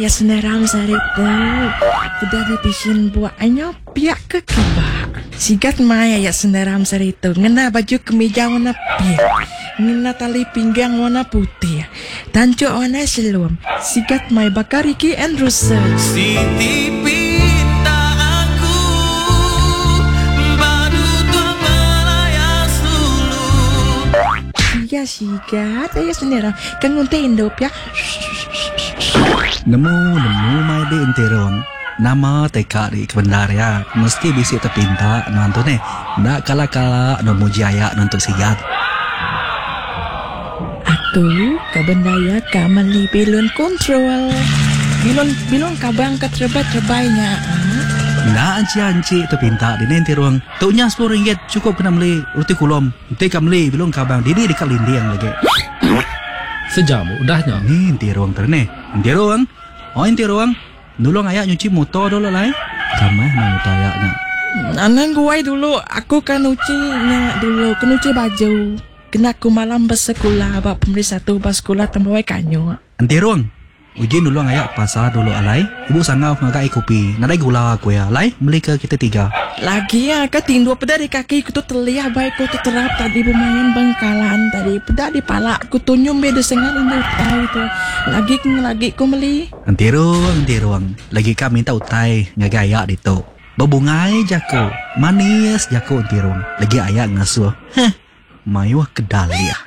ya seneram sarita. Udah dipisin buahnya piak ke kebak. Sigat maya ya seneram sarita. Ngena baju kemeja warna pink. Ngena tali pinggang warna putih. Tancu warna seluam. Sigat mai bakar Ricky and Russell. Siti pinta aku baru tua melayas dulu. Iya sigat ya seneram. Kan nguntain dop ya. Nemu mai di intirong. Nama teka di kebendarnya mesti bisi terpinta nonton ndak kala-kala nomu jaya nonton sigat. Aku kabendaya kamali bilun kontrol. Bilun kabang keterbat-terbainya. Ndak anci terpinta di intirong. Tuhnya RM10 cukup kena beli roti kulom. Nanti kamli bilung kabang didi dekat lindiang lagi. Sejam udahnya. Ni intirong terne. Intirong. Oh intirong. Nulong ayah nyuci motor dulu lah. Kamah nak motor ayahnya. Anan gue dulu, aku kan nyucinya dulu, kan nyuci baju. Kena aku malam bersekolah, bak pemerintah satu bas sekolah tambah kanyo. Antirong. Uji nulong ayah pasar dulu alai. Ibu sanggup ngakai kopi. Nadai gula aku ya. Alai beli ke kita 3. Lagi ya, ke tindu peda di kaki aku tuh terlihat baik aku tuh terap tadi bermain bangkalan tadi peda di pala aku tuh nyumbe desengan ini tahu itu. Lagi aku meli. Antirong. Lagi kami minta utai ngagaya dito. Babungai jako. Manis jako antirong. Lagi ayah ngasuh. Mayuh kedali ya.